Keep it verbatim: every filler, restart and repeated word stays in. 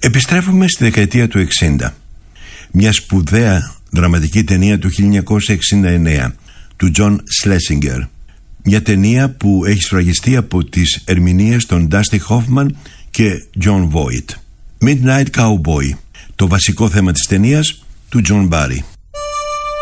Επιστρέφουμε στη δεκαετία του εξήντα. Μια σπουδαία δραματική ταινία του χίλια εννιακόσια εξήντα εννέα του John Schlesinger. Μια ταινία που έχει σφραγιστεί από τις ερμηνείες των Dustin Hoffman και Jon Voight. Midnight Cowboy, το βασικό θέμα της ταινίας του John Barry.